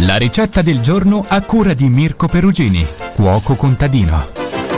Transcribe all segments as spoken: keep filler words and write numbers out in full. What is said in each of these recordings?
La ricetta del giorno a cura di Mirko Perugini, cuoco contadino.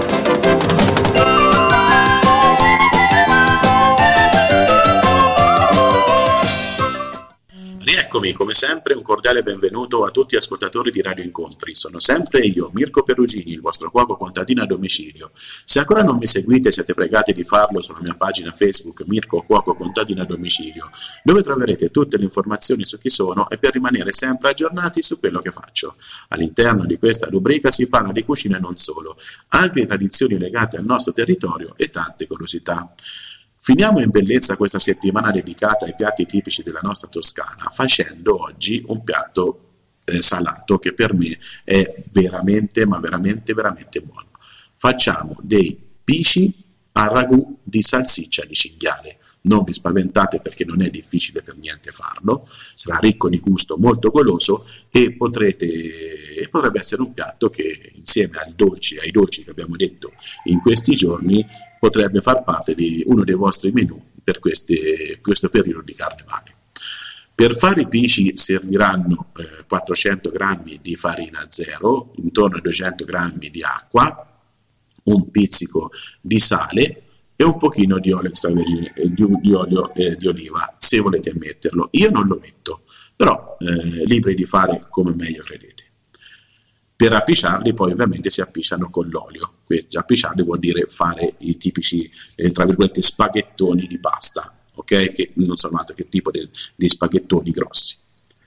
Rieccomi, come sempre un cordiale benvenuto a tutti gli ascoltatori di Radio Incontri. Sono sempre io, Mirko Perugini, il vostro cuoco contadino a domicilio. Se ancora non mi seguite, siete pregati di farlo sulla mia pagina Facebook Mirko Cuoco Contadino a domicilio, dove troverete tutte le informazioni su chi sono e per rimanere sempre aggiornati su quello che faccio. All'interno di questa rubrica si parla di cucina e non solo, anche di tradizioni legate al nostro territorio e tante curiosità. Finiamo in bellezza questa settimana dedicata ai piatti tipici della nostra Toscana facendo oggi un piatto eh, salato che per me è veramente, ma veramente, veramente buono. Facciamo dei pisci al ragù di salsiccia di cinghiale. Non vi spaventate perché non è difficile per niente farlo, sarà ricco di gusto, molto goloso e potrete, potrebbe essere un piatto che insieme ai dolci, ai dolci che abbiamo detto in questi giorni potrebbe far parte di uno dei vostri menù per queste, questo periodo di carnevale. Per fare i pisci serviranno eh, quattrocento grammi di farina zero, intorno a duecento grammi di acqua, un pizzico di sale e un pochino di olio extravergine, eh, di, di olio eh, di oliva, se volete metterlo. Io non lo metto, però eh, liberi di fare come meglio credete. Per appisciarli poi ovviamente si appisciano con l'olio. Appisciarli vuol dire fare i tipici, eh, tra virgolette, spaghettoni di pasta, ok? Che non sono altro che tipo di, di spaghettoni grossi.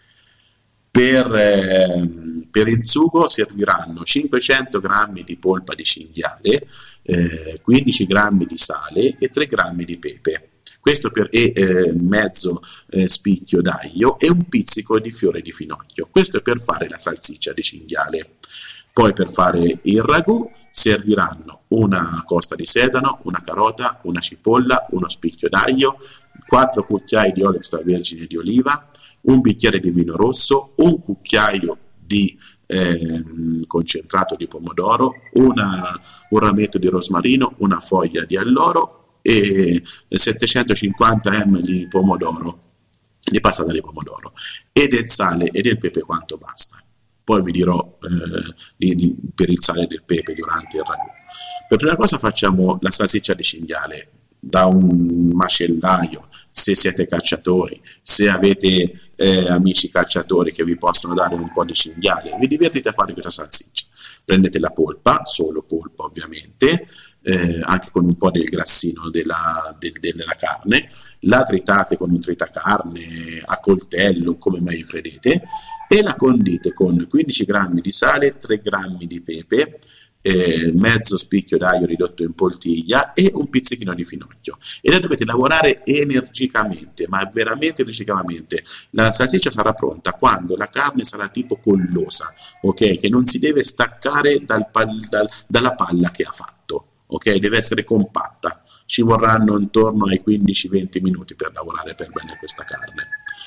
Per, eh, per il sugo serviranno cinquecento grammi di polpa di cinghiale, eh, quindici grammi di sale e tre grammi di pepe. Questo per, e eh, mezzo eh, spicchio d'aglio e un pizzico di fiore di finocchio. Questo è per fare la salsiccia di cinghiale. Poi per fare il ragù serviranno una costa di sedano, una carota, una cipolla, uno spicchio d'aglio, quattro cucchiai di olio extravergine di oliva, un bicchiere di vino rosso, un cucchiaio di eh, concentrato di pomodoro, una, un rametto di rosmarino, una foglia di alloro e settecentocinquanta millilitri di pomodoro, di passata di pomodoro, e del sale e del pepe quanto basta. Poi vi dirò eh, di, di, per il sale del pepe durante il ragù. Per prima cosa facciamo la salsiccia di cinghiale da un macellaio, se siete cacciatori, se avete eh, amici cacciatori che vi possono dare un po' di cinghiale, vi divertite a fare questa salsiccia. Prendete la polpa, solo polpa ovviamente, eh, anche con un po' del grassino della, del, della carne, la tritate con un tritacarne a coltello, come meglio credete, e la condite con quindici grammi di sale, tre grammi di pepe, eh, mezzo spicchio d'aglio ridotto in poltiglia e un pizzichino di finocchio. E la dovete lavorare energicamente, ma veramente energicamente. La salsiccia sarà pronta quando la carne sarà tipo collosa, ok? Che non si deve staccare dal pal- dal, dalla palla che ha fatto, ok? Deve essere compatta. Ci vorranno intorno ai quindici venti minuti per lavorare per bene questa carne.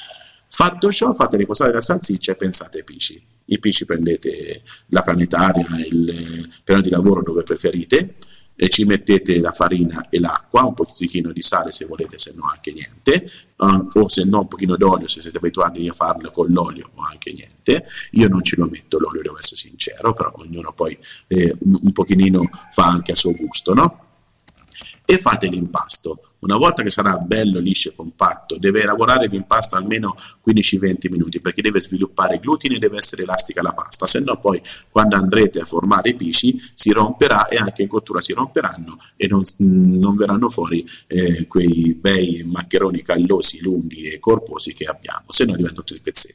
Fatto ciò, fate riposare la salsiccia e pensate ai pisci. I pisci prendete la planetaria, il piano di lavoro dove preferite, e ci mettete la farina e l'acqua, un pizzichino di sale se volete, se no anche niente, o se no un pochino d'olio se siete abituati a farlo con l'olio o anche niente. Io non ce lo metto l'olio, devo essere sincero, però ognuno poi eh, un, un pochino fa anche a suo gusto, no? E fate l'impasto. Una volta che sarà bello, liscio e compatto, deve lavorare l'impasto almeno quindici venti minuti perché deve sviluppare glutine e deve essere elastica la pasta, se no poi quando andrete a formare i pisci si romperà e anche in cottura si romperanno e non, non verranno fuori eh, quei bei maccheroni callosi, lunghi e corposi che abbiamo, se no diventano tutti pezzetti.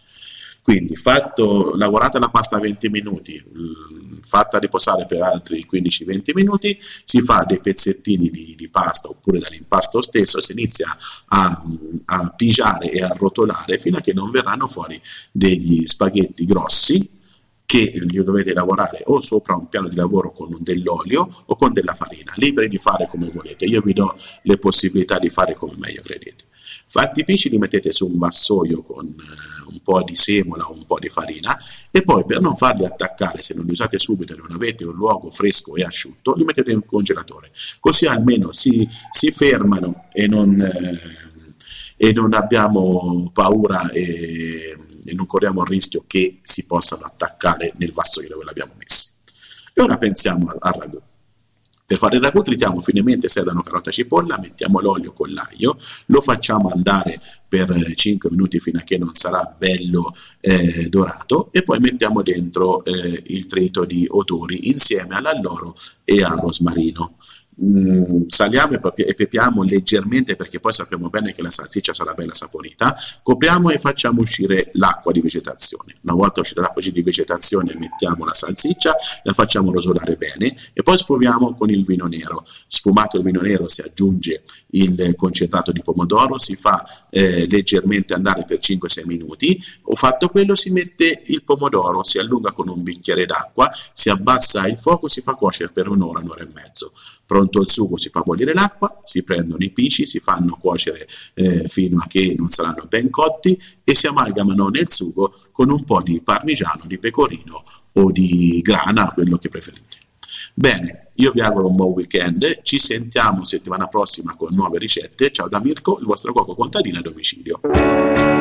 Quindi fatto, lavorata la pasta venti minuti, fatta riposare per altri quindici venti minuti, si fa dei pezzettini di, di pasta oppure dall'impasto stesso, si inizia a, a pigiare e a rotolare fino a che non verranno fuori degli spaghetti grossi che li dovete lavorare o sopra un piano di lavoro con dell'olio o con della farina, liberi di fare come volete. Io vi do le possibilità di fare come meglio credete. Fatti i pisci li mettete su un vassoio con eh, un po' di semola o un po' di farina e poi per non farli attaccare, se non li usate subito e non avete un luogo fresco e asciutto, li mettete in congelatore, così almeno si, si fermano e non, eh, e non abbiamo paura e, e non corriamo il rischio che si possano attaccare nel vassoio dove l'abbiamo messi. E ora pensiamo al, al ragù. Per fare il ragù tritiamo finemente sedano, carota, cipolla, mettiamo l'olio con l'aglio, lo facciamo andare per cinque minuti fino a che non sarà bello eh, dorato, e poi mettiamo dentro eh, il trito di odori insieme all'alloro e al rosmarino. Mm, saliamo e pepiamo leggermente, perché poi sappiamo bene che la salsiccia sarà bella saporita. Copriamo e facciamo uscire l'acqua di vegetazione. Una volta uscita l'acqua di vegetazione mettiamo la salsiccia, la facciamo rosolare bene e poi sfumiamo con il vino nero. Sfumato il vino nero si aggiunge il concentrato di pomodoro, si fa eh, leggermente andare per cinque sei minuti. Ho fatto quello, si mette il pomodoro, si allunga con un bicchiere d'acqua, si abbassa il fuoco, si fa cuocere per un'ora, un'ora e mezzo. Pronto il sugo, si fa bollire l'acqua, si prendono i pisci, si fanno cuocere eh, fino a che non saranno ben cotti e si amalgamano nel sugo con un po' di parmigiano, di pecorino o di grana, quello che preferite. Bene, io vi auguro un buon weekend, ci sentiamo settimana prossima con nuove ricette. Ciao da Mirko, il vostro cuoco contadino a domicilio.